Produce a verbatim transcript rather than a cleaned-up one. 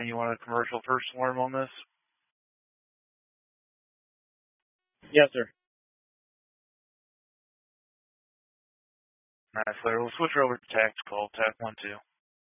And you want a commercial first alarm on this? Yes, sir. Nice, Larry. We'll switch over to tactical, tac one two.